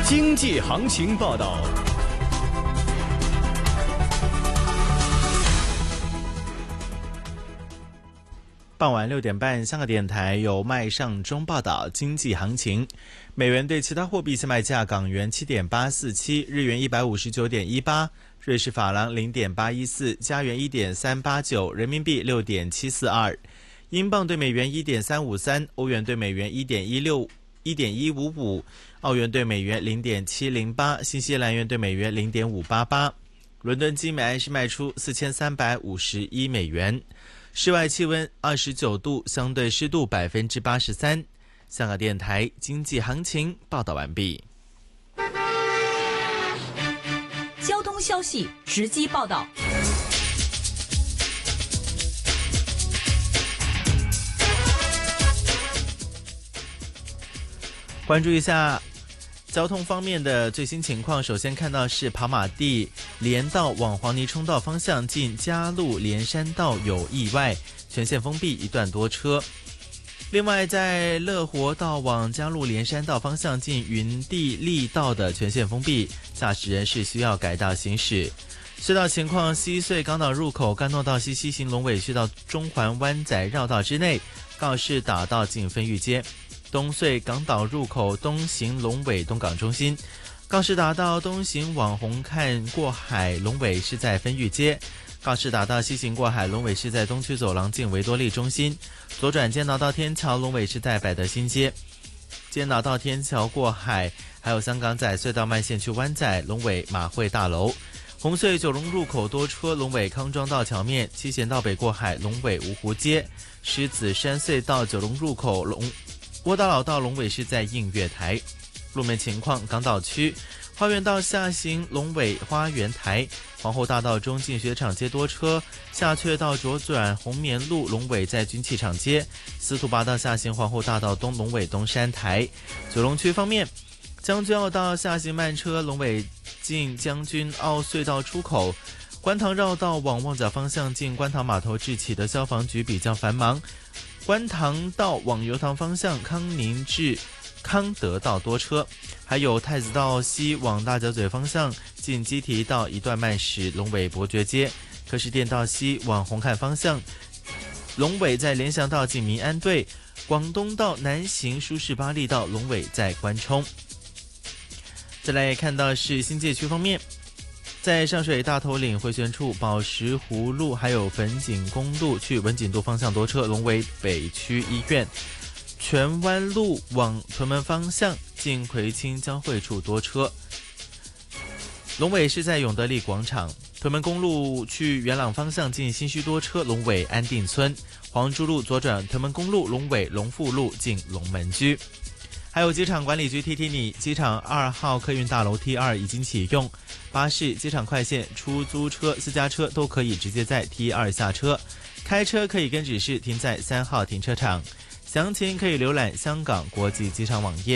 经济行情报道。 傍晚6点半，香港电台由麦尚中报道经济行情。美元对其他货币现卖价：港元7.847，日元159.18，瑞士法郎0.814，加元1.389，人民币6.742，英镑对美元1.353，欧元对美元1.155，澳元对美元0.708，新西兰元对美元0.588。伦敦金每安士卖出4351美元。室外气温29度，相对湿度83%。香港电台经济行情报道完毕。 交通消息直击报道。 关注一下交通方面的最新情况。首先看到是跑马地连道往黄泥涌道方向近嘉路连山道有意外，全线封闭，一段多车。另外在乐活道往嘉路连山道方向近云地利道的全线封闭，驾驶人士需要改道行驶。隧道情况：西隧港岛入口干诺道西西行龙尾隧道中环湾仔绕道之内，告士打道进分域街；东隧港岛入口东行龙尾东港中心，告士打道东行往红磡过海龙尾是在分域街；告士打道西行过海龙尾是在东区走廊进维多利中心，左转坚道到天桥龙尾是在百德新街，坚道到天桥过海，还有香港仔隧道慢线去湾仔龙尾马会大楼。红隧九龙入口多车，龙尾康庄道桥面；七贤道北过海龙尾芜湖街；狮子山隧道九龙入口窝打老道龙尾是在映月台。路面情况：港岛区花园道下行龙尾花园台，皇后大道中进雪场街多车，下阙道左转红棉路龙尾在军器厂街，司徒拔道下行皇后大道东龙尾东山台。九龙区方面，将军澳道下行慢车龙尾进将军澳隧道出口，观塘绕道往旺角方向进观塘码头至启德消防局比较繁忙，观塘道往油塘方向康宁至康德道多车，还有太子道西往大角咀方向进基堤道一段慢驶龙尾伯爵街，柯士甸道西往红磡方向龙尾在联翔道进民安队，广东道南行舒适巴利道龙尾在关冲。再来看到是新界区方面，在上水大头岭回旋处宝石湖路还有粉锦公路去文锦渡方向多车，龙尾北区医院。荃湾路往屯门方向进葵青交汇处多车，龙尾是在永德利广场。屯门公路去元朗方向进新墟多车，龙尾安定村。黄珠路左转屯门公路龙尾龙富路进龙门居。还有机场管理局提提你，机场2号客运大楼 T2 已经启用，巴士、机场快线、出租车、私家车都可以直接在 T2 下车，开车可以跟指示停在3号停车场。详情可以浏览香港国际机场网页。